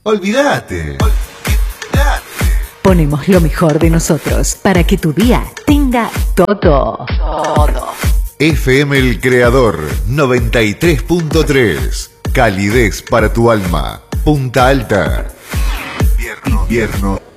Olvídate. Ponemos lo mejor de nosotros para que tu día tenga todo. FM El Creador 93.3. Calidez para tu alma. Punta Alta. Invierno.